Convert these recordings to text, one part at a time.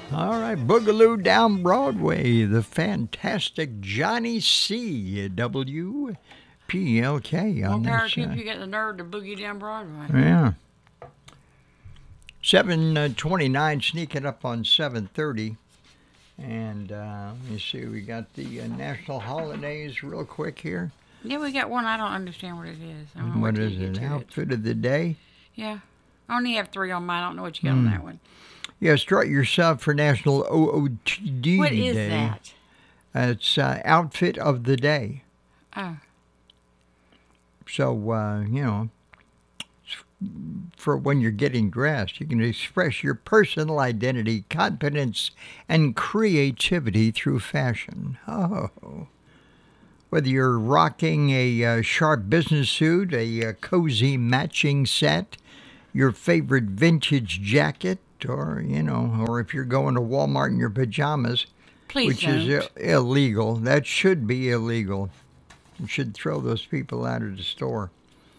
All right, Boogaloo Down Broadway, the fantastic Johnny C. WPLK More on power this. to you if you get the nerve to boogie down Broadway. Yeah. 7:29, sneaking up on 7:30. And let me see, we got the national holidays real quick here. Yeah, we got one. I don't understand what it is. I don't know What till is you get it? to Outfit of the day? Yeah. I only have 3 on mine. I don't know what you got on that one. Yeah, strut yourself for National OOTD What is Day. that? It's outfit of the day. Oh. So, for when you're getting dressed, you can express your personal identity, confidence, and creativity through fashion. Oh. Whether you're rocking a sharp business suit, a cozy matching set, your favorite vintage jacket, or if you're going to Walmart in your pajamas, Please which don't. is illegal. That should be illegal. You should throw those people out of the store.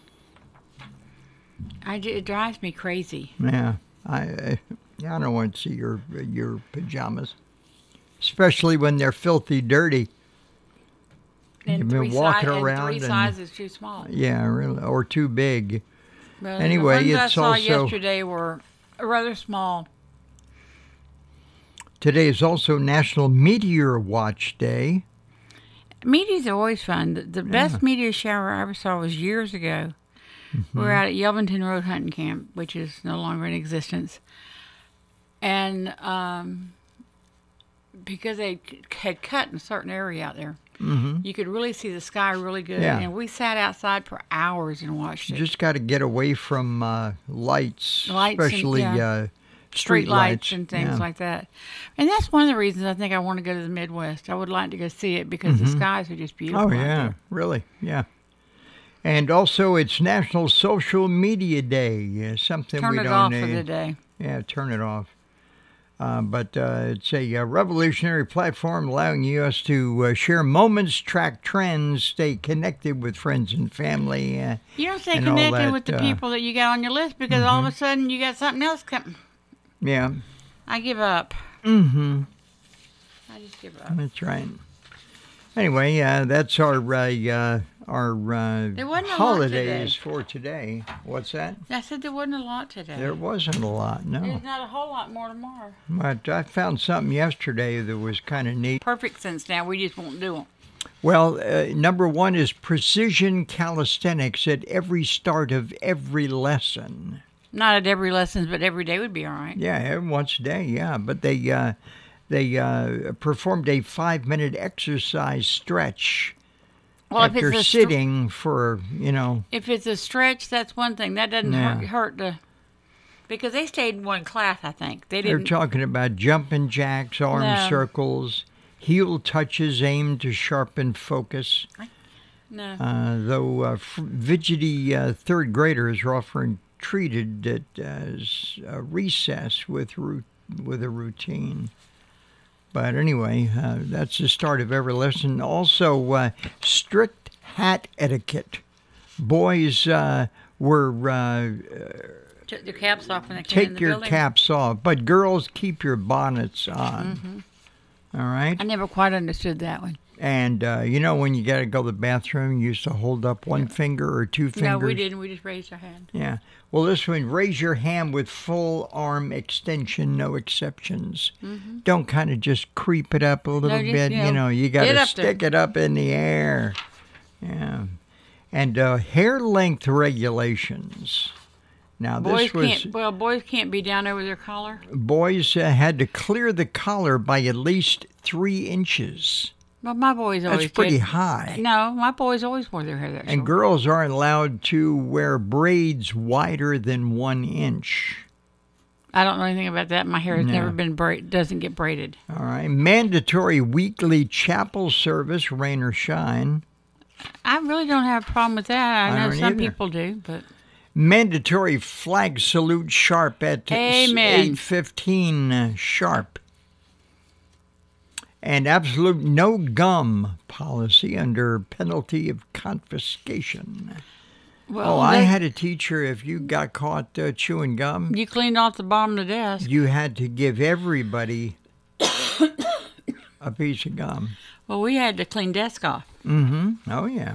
It drives me crazy. Yeah, I don't want to see your pajamas, especially when they're filthy dirty. And You've been walking around three and sizes too small. Yeah, really, or too big. Well, Anyway, the ones it's I saw also yesterday were rather small. today is also National Meteor Watch Day. Meteors are always fun. The best meteor shower I ever saw was years ago. We were out at Yelvington Road Hunting Camp, which is no longer in existence. And because they had cut in a certain area out there, you could really see the sky really good. Yeah. And we sat outside for hours and watched You it. just got to get away from lights, especially and, street lights and things yeah. like that. And that's one of the reasons I think I want to go to the Midwest. I would like to go see it because the skies are just beautiful. Oh, out yeah, there. really, yeah. And also, it's National Social Media Day, something Turn we it don't off need. for the day. Yeah, turn it off. But it's a revolutionary platform allowing us to share moments, track trends, stay connected with friends and family. You don't stay and all connected that, with the people that you got on your list because all of a sudden you got something else coming. Yeah. I give up. Mm-hmm. I just give up. That's right. Anyway, that's our There wasn't a lot holidays today. for today. What's that? I said there wasn't a lot today. There wasn't a lot, no. There's not a whole lot more tomorrow. But I found something yesterday that was kind of neat. Perfect sense now. We just won't do them. Well, number one is precision calisthenics at every start of every lesson. Not at every lesson, but every day would be all right. Yeah, every once a day, yeah. But they performed a 5-minute exercise stretch Well, after sitting for, if it's a stretch, that's one thing. That doesn't hurt to... Because they stayed in one class, I think. They're talking about jumping jacks, arm circles, heel touches aimed to sharpen focus. No. Though fidgety third graders are often treated as a recess with a routine. But anyway, that's the start of every lesson. Also, strict hat etiquette. Boys were Took their caps off when they came in take the your building. caps off, but girls keep your bonnets on. All right. I never quite understood that one. And when you got to go to the bathroom, you used to hold up one finger or two fingers. No, we didn't. We just raised our hand. Yeah. Well, this one, raise your hand with full arm extension, no exceptions. Don't kind of just creep it up a little bit. You got to stick it up in the air. Yeah. And hair length regulations. Now, boys can't be down over their collar. Boys had to clear the collar by at least 3 inches. Well, my boys always That's pretty did. high. No, my boys always wore their hair that short. And girls aren't allowed to wear braids wider than 1 inch. I don't know anything about that. My hair has never been doesn't get braided. All right. Mandatory weekly chapel service, rain or shine. I really don't have a problem with that. I know don't some either. people do, but Mandatory flag salute sharp at Amen. 8:15 sharp. And absolute no gum policy under penalty of confiscation. well, I had a teacher, if you got caught chewing gum, you cleaned off the bottom of the desk. you had to give everybody A piece of gum. Well, we had to clean desk off. Mm-hmm. Oh, yeah.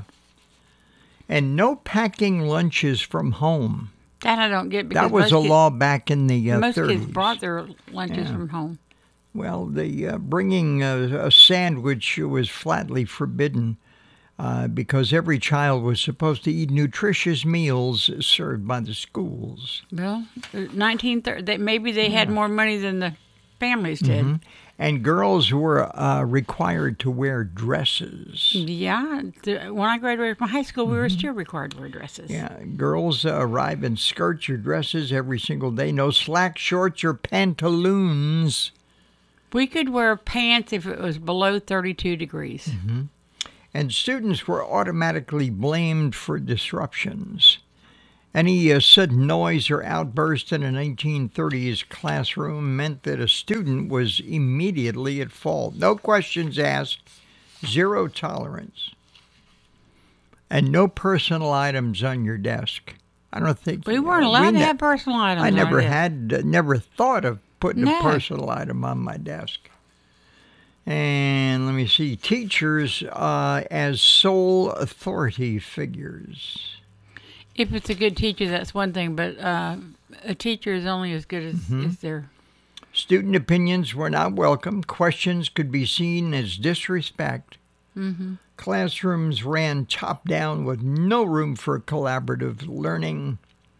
And no packing lunches from home. That I don't get because That was a law back in the 30s. Most kids brought their lunches from home. Well, the bringing a sandwich was flatly forbidden because every child was supposed to eat nutritious meals served by the schools. Well, 1930, maybe they had more money than the families did. Mm-hmm. And girls were required to wear dresses. Yeah. When I graduated from high school, we were still required to wear dresses. Yeah. Girls arrive in skirts or dresses every single day. No slack shorts or pantaloons. We could wear pants if it was below 32 degrees. Mm-hmm. And students were automatically blamed for disruptions. Any sudden noise or outburst in a 1930s classroom meant that a student was immediately at fault. No questions asked, zero tolerance, and no personal items on your desk. I don't think we weren't allowed to have personal items. I never thought of putting a personal item on my desk. And let me see, teachers as sole authority figures. If it's a good teacher, that's one thing, but a teacher is only as good as their... Student opinions were not welcome. Questions could be seen as disrespect. Mm-hmm. Classrooms ran top-down with no room for collaborative learning.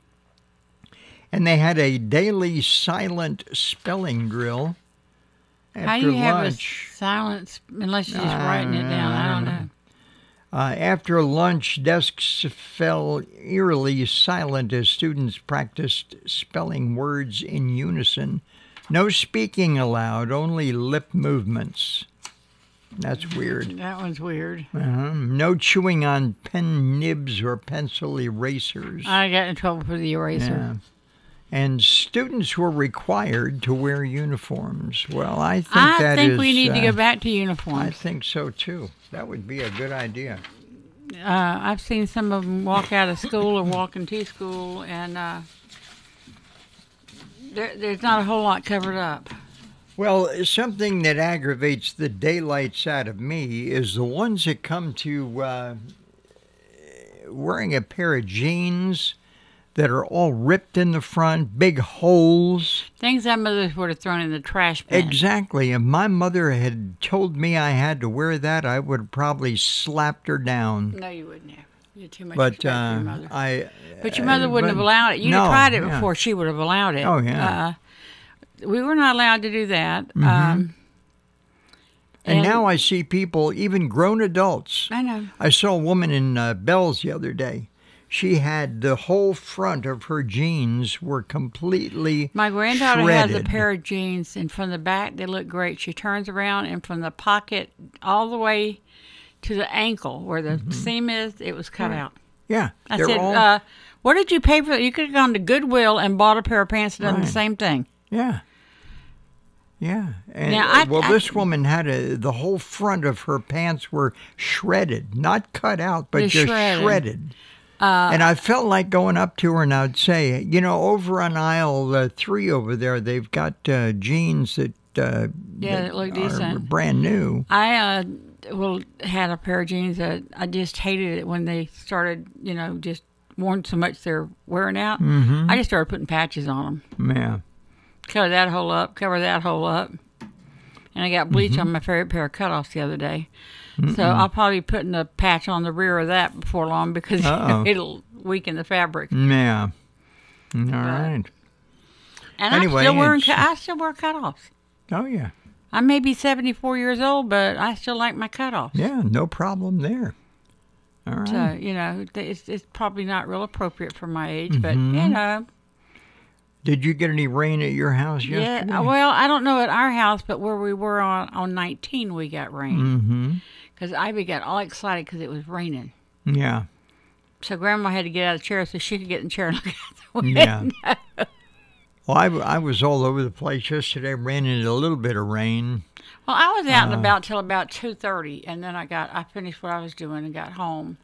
And they had a daily silent spelling drill after How do you lunch. have a silence unless you're just writing it down? I don't know. After lunch, desks fell eerily silent as students practiced spelling words in unison. No speaking allowed, only lip movements. That's weird. That one's weird. No chewing on pen nibs or pencil erasers. I got in trouble for the eraser. Yeah. And students were required to wear uniforms. Well, I think we need to go back to uniforms. I think so, too. That would be a good idea. I've seen some of them walk out of school or walk into school, and there's not a whole lot covered up. Well, something that aggravates the daylights out of me is the ones that come to wearing a pair of jeans that are all ripped in the front, big holes. Things that mothers would have thrown in the trash bin. Exactly. If my mother had told me I had to wear that, I would have probably slapped her down. No, you wouldn't have. You had too much respect for your mother. But your mother wouldn't have allowed it. You'd have tried it before she would have allowed it. Oh, yeah. We were not allowed to do that. Mm-hmm. And now I see people, even grown adults. I know. I saw a woman in Bell's the other day. She had the whole front of her jeans were completely My granddaughter shredded. has a pair of jeans, and from the back they look great. She turns around, and from the pocket all the way to the ankle where the seam is, it was cut out. Yeah. I said, what did you pay for that? You could have gone to Goodwill and bought a pair of pants and done the same thing. Yeah. Yeah. And, now, this woman had the whole front of her pants were shredded. Not cut out, but just shredded. And I felt like going up to her and I'd say, over on aisle 3 over there, they've got jeans that, that look are decent. Brand new. I had a pair of jeans that I just hated it when they started, just worn so much they're wearing out. Mm-hmm. I just started putting patches on them. Yeah. Cover that hole up. And I got bleach on my favorite pair of cutoffs the other day. So I'll probably be putting a patch on the rear of that before long because it'll weaken the fabric. Yeah. All right. And anyway, I still wear cutoffs. Oh, yeah. I may be 74 years old, but I still like my cutoffs. Yeah, no problem there. All right. So, it's probably not real appropriate for my age, but, Did you get any rain at your house yesterday? Yeah, well, I don't know at our house, but where we were on 19, we got rain. Because Ivy got all excited because it was raining. Yeah. So Grandma had to get out of the chair so she could get in the chair and look out the window. Yeah. Well, I was all over the place yesterday, ran into a little bit of rain. Well, I was out and about till about 2:30, and then I finished what I was doing and got home.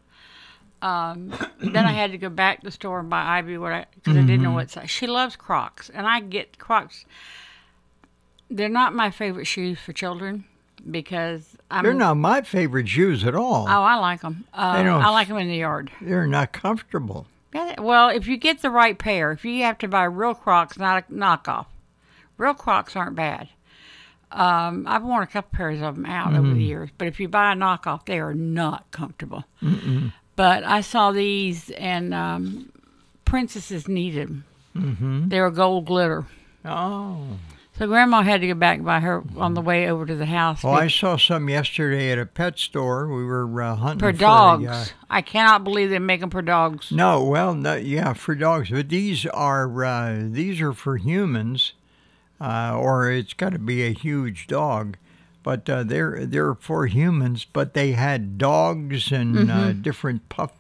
Then I had to go back to the store and buy Ivy because I didn't know what size. She loves Crocs, and I get Crocs. They're not my favorite shoes for children. because They're not my favorite shoes at all. Oh, I like them. I like them in the yard. They're not comfortable. Yeah, well, if you get the right pair, if you have to buy real Crocs, not a knockoff, real Crocs aren't bad. I've worn a couple pairs of them out over the years, but if you buy a knockoff, they are not comfortable. But I saw these, and princesses needed them. They were gold glitter. Oh. So Grandma had to go back by her on the way over to the house. Well, I saw some yesterday at a pet store. We were hunting for dogs. I cannot believe they make them for dogs. No, well, yeah, for dogs. But these are for humans, or it's got to be a huge dog. But they're for humans. But they had dogs and different puff.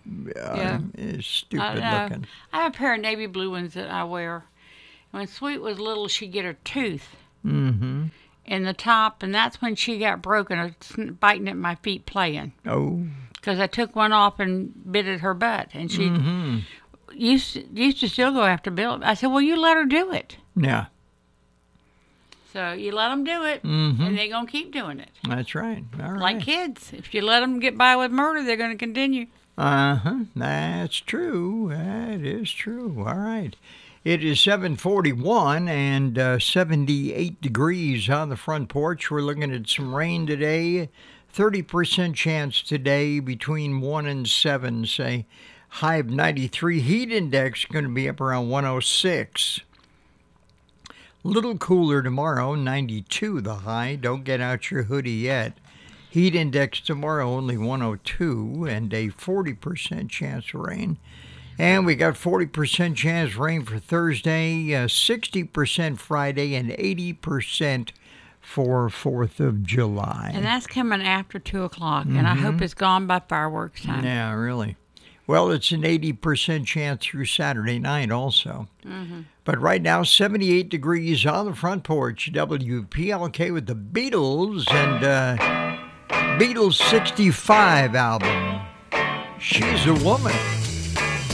Stupid looking. I have a pair of navy blue ones that I wear. When Sweet was little, she'd get her tooth in the top, and that's when she got broken, biting at my feet playing. Oh. Because I took one off and bit at her butt, and she used to still go after Bill. I said, well, you let her do it. Yeah. So you let them do it, and they're going to keep doing it. That's right. All right. Like kids. If you let them get by with murder, they're going to continue. That's true. That is true. All right. It is 7:41 and 78 degrees on the front porch. We're looking at some rain today. 30% chance today between 1 and 7, say. High of 93. Heat index going to be up around 106. Little cooler tomorrow, 92 the high. Don't get out your hoodie yet. Heat index tomorrow only 102 and a 40% chance of rain. And we got 40% chance rain for Thursday, 60% Friday, and 80% for 4th of July. And that's coming after 2 o'clock, and I hope it's gone by fireworks time. Yeah, really. Well, it's an 80% chance through Saturday night also. But right now, 78 degrees on the front porch. WPLK with the Beatles and Beatles 65 album. She's a Woman.